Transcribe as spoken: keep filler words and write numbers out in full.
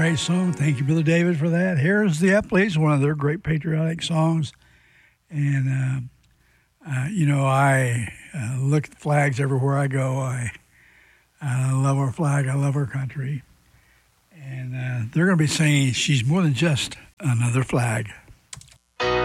Great song. Thank you, Brother David, for that. Here's the Epleys, one of their great patriotic songs. And, uh, uh, you know, I uh, look at flags everywhere I go. I, I love our flag. I love our country. And uh, they're going to be saying she's more than just another flag.